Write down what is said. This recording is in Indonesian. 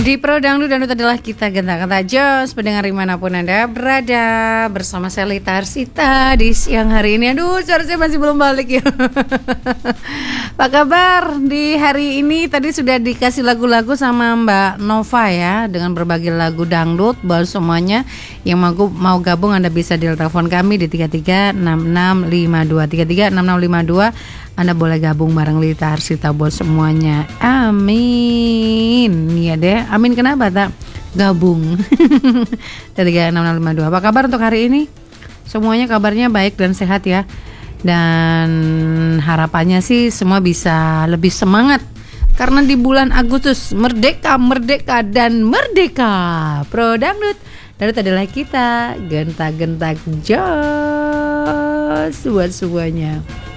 Di Pro Dangdut adalah kita Genta-Genta Jos. Pendengar dimanapun Anda berada, bersama saya Lita Arsita di siang hari ini. Aduh, suara saya masih belum balik ya. Apa kabar di hari ini? Tadi sudah dikasih lagu-lagu sama Mbak Nova ya, dengan berbagai lagu dangdut. Buat semuanya yang mau gabung, Anda bisa telepon kami di 336652 336652. Anda boleh gabung bareng Lita Arsita buat semuanya. Amin. Iya deh. Amin kenapa tak? Gabung. 336652. Apa kabar untuk hari ini? Semuanya kabarnya baik dan sehat ya. Dan harapannya sih semua bisa lebih semangat. Karena di bulan Agustus merdeka, merdeka dan merdeka. Pro Dangdut. Dangdut adalah kita. Genta-genta Jos buat semuanya.